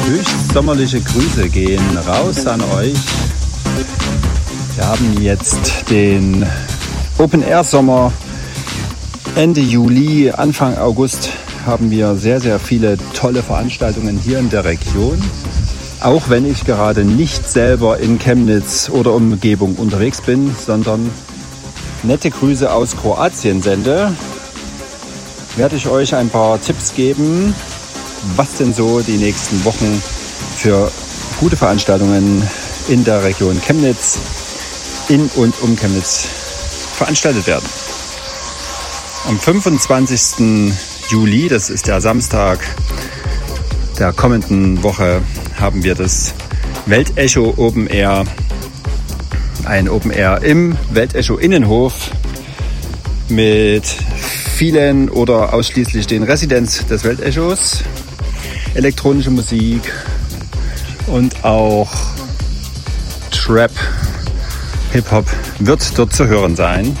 Höchst sommerliche Grüße gehen raus an euch. Wir haben jetzt den Open-Air-Sommer. Ende Juli, Anfang August haben wir sehr, sehr viele tolle Veranstaltungen hier in der Region. Auch wenn ich gerade nicht selber in Chemnitz oder Umgebung unterwegs bin, sondern nette Grüße aus Kroatien sende, werde ich euch ein paar Tipps geben, was denn so die nächsten Wochen für gute Veranstaltungen in der Region Chemnitz, in und um Chemnitz veranstaltet werden. Am 25. Juli, das ist der Samstag der kommenden Woche, haben wir das Weltecho Open Air. Ein Open Air im Weltecho Innenhof mit vielen oder ausschließlich den Residents des Weltechos. Elektronische Musik und auch Trap, Hip-Hop wird dort zu hören sein.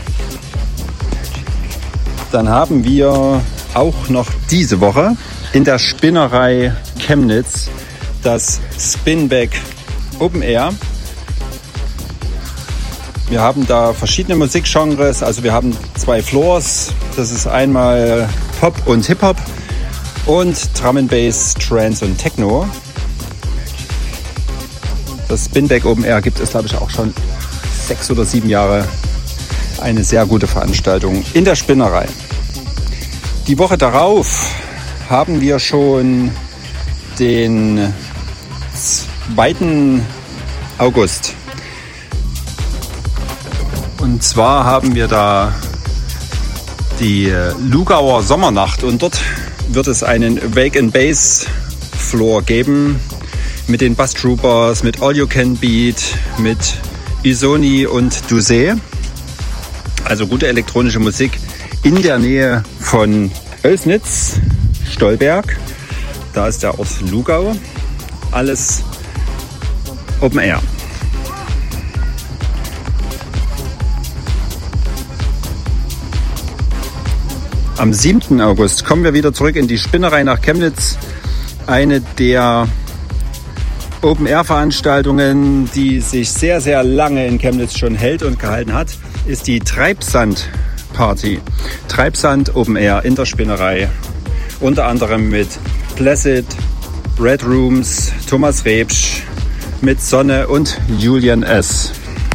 Dann haben wir auch noch diese Woche in der Spinnerei Chemnitz das Spinback Open Air. Wir haben da verschiedene Musikgenres, also wir haben 2 Floors. Das ist einmal Pop und Hip-Hop und Drum and Bass, Trance und Techno. Das Spinback Open Air gibt es, glaube ich, auch schon 6 oder 7 Jahre. Eine sehr gute Veranstaltung in der Spinnerei. Die Woche darauf haben wir schon den 2. August. Und zwar haben wir da die Lugauer Sommernacht und dort wird es einen Wake and Bass Floor geben mit den Bass Troopers, mit All You Can Beat, mit Isoni und Dusé. Also gute elektronische Musik in der Nähe von Oelsnitz, Stolberg. Da ist der Ort Lugau. Alles Open Air. Am 7. August kommen wir wieder zurück in die Spinnerei nach Chemnitz. Eine der Open-Air-Veranstaltungen, die sich sehr, sehr lange in Chemnitz schon hält und gehalten hat, ist die Treibsand-Party. Treibsand Open Air in der Spinnerei. Unter anderem mit Placid, Red Rooms, Thomas Rebsch, mit Sonne und Julian S.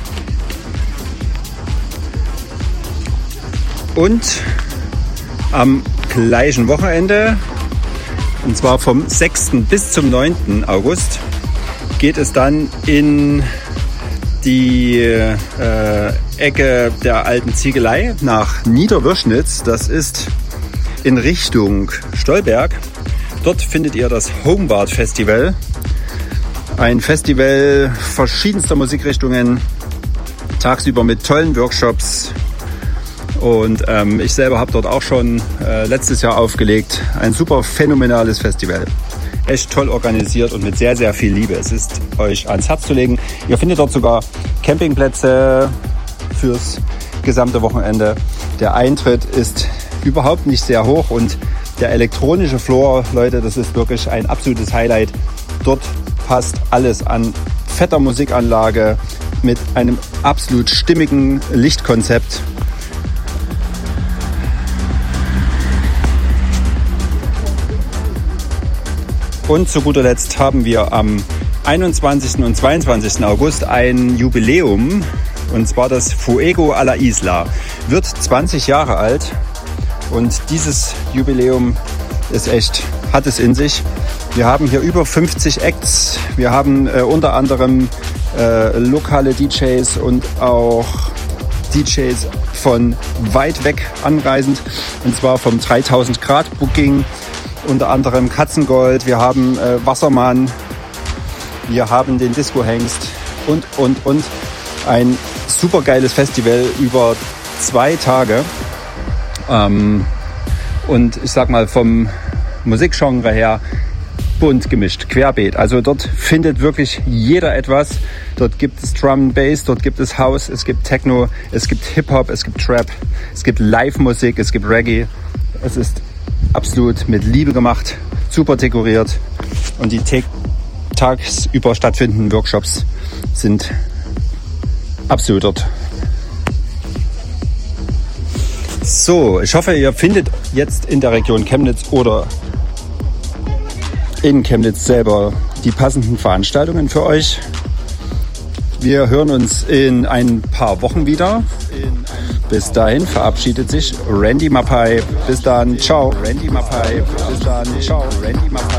Und am gleichen Wochenende, und zwar vom 6. bis zum 9. August, geht es dann in die Ecke der alten Ziegelei nach Niederwürschnitz. Das ist in Richtung Stolberg. Dort findet ihr das Homebard Festival. Ein Festival verschiedenster Musikrichtungen, tagsüber mit tollen Workshops. Und ich selber habe dort auch schon letztes Jahr aufgelegt. Ein super phänomenales Festival. Echt toll organisiert und mit sehr, sehr viel Liebe. Es ist euch ans Herz zu legen. Ihr findet dort sogar Campingplätze fürs gesamte Wochenende. Der Eintritt ist überhaupt nicht sehr hoch und der elektronische Floor, Leute, das ist wirklich ein absolutes Highlight. Dort passt alles an fetter Musikanlage mit einem absolut stimmigen Lichtkonzept. Und zu guter Letzt haben wir am 21. und 22. August ein Jubiläum, und zwar das Fuego a la Isla. Wird 20 Jahre alt und dieses Jubiläum hat es in sich. Wir haben hier über 50 Acts. Wir haben unter anderem lokale DJs und auch DJs von weit weg anreisend, und zwar vom 3000 Grad Booking. Unter anderem Katzengold, wir haben Wassermann, wir haben den Disco Hengst und. Ein super geiles Festival über 2 Tage. Und ich sag mal vom Musikgenre her bunt gemischt, querbeet. Also dort findet wirklich jeder etwas. Dort gibt es Drum and Bass, dort gibt es House, es gibt Techno, es gibt Hip-Hop, es gibt Trap, es gibt Live-Musik, es gibt Reggae. Es ist absolut mit Liebe gemacht, super dekoriert und die tagsüber stattfindenden Workshops sind absolut dort. So, ich hoffe, ihr findet jetzt in der Region Chemnitz oder in Chemnitz selber die passenden Veranstaltungen für euch. Wir hören uns in ein paar Wochen wieder. Bis dahin verabschiedet sich Randy Mapai. Bis dann, ciao. Randy Mapai. Bis dann, ciao. Randy Mapai.